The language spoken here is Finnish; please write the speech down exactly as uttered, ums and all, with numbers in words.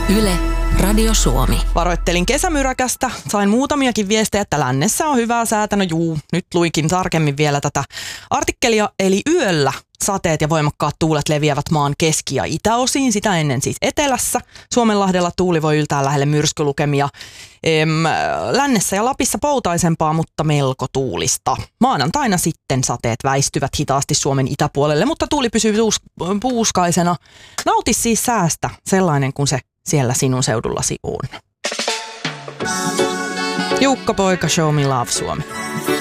Yle, Radio Suomi. Varoittelin kesämyräkästä. Sain muutamiakin viestejä, että lännessä on hyvää säätä. No juu, nyt luikin tarkemmin vielä tätä artikkelia. Eli yöllä sateet ja voimakkaat tuulet leviävät maan keski- ja itäosiin. Sitä ennen siis etelässä. Suomenlahdella tuuli voi yltää lähelle myrskylukemia. Em, lännessä ja Lapissa poutaisempaa, mutta melko tuulista. Maanantaina sitten sateet väistyvät hitaasti Suomen itäpuolelle, mutta tuuli pysyy puus- puuskaisena. Nauti siis säästä, sellainen kuin se siellä sinun seudullasi on. Jukka Poika, Show Me Love Suomi.